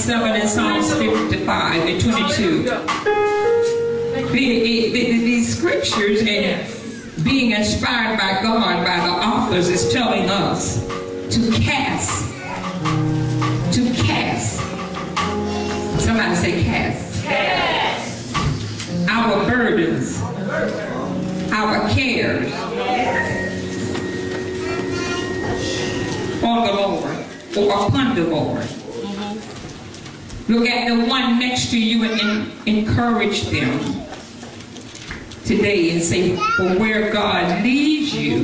27 and Psalms 55 and 22. These scriptures and being inspired by God, by the authors, is telling us to cast. Somebody say cast. Cast. Our burdens, our cares on the Lord or upon the Lord. Look at the one next to you and encourage them today and say, for where God leads you,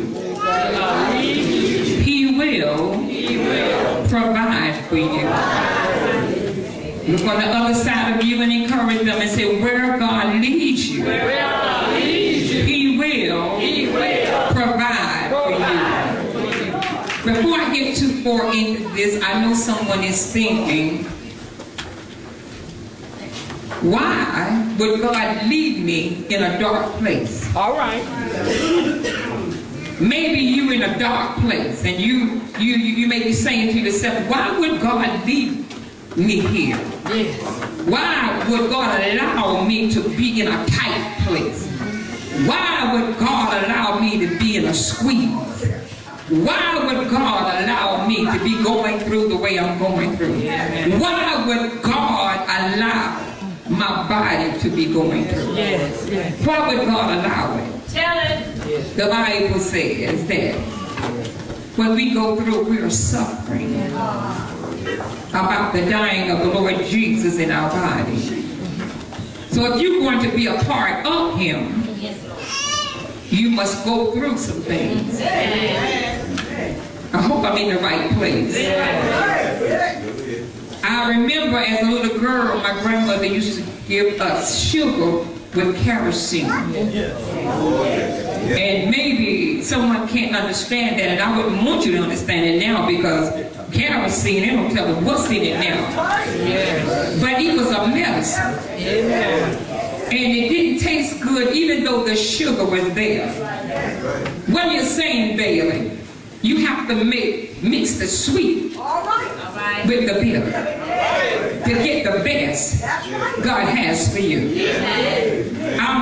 He will provide for you. Look on the other side of you and encourage them and say, where God leads you, He will provide for you. Before I get too far into this, I know someone is thinking, why would God lead me in a dark place? All right. Maybe you in a dark place and you may be saying to yourself, why would God lead me here? Yes. Why would God allow me to be in a tight place? Why would God allow me to be in a squeeze? Why would God allow me to be going through the way I'm going through? Why would God allow my body to be going through? Yes, yes. Why would God allow it? Tell it. The Bible says that when we go through, we are suffering about the dying of the Lord Jesus in our body. So if you're going to be a part of Him, you must go through some things. I hope I'm in the right place. I remember as a little girl, my grandmother used to give us sugar with kerosene. And maybe someone can't understand that, and I wouldn't want you to understand it now, because kerosene, they don't tell us what's in it now. But it was a medicine. And it didn't taste good even though the sugar was there. What you're saying, Bailey, you have to mix the sweet with the bitter to get the best God has for you.